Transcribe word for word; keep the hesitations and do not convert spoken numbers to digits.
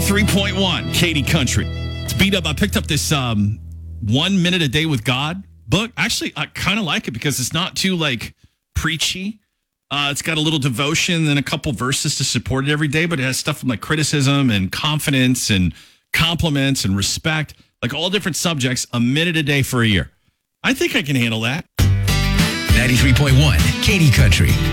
ninety-three point one, Katie Country. It's beat up. I picked up this um, One Minute a Day with God book. Actually, I kind of like it because it's not too, like, preachy. Uh, it's got a little devotion and a couple verses to support it every day, but it has stuff from, like, criticism and confidence and compliments and respect, like all different subjects, a minute a day for a year. I think I can handle that. ninety-three point one, Katie Country.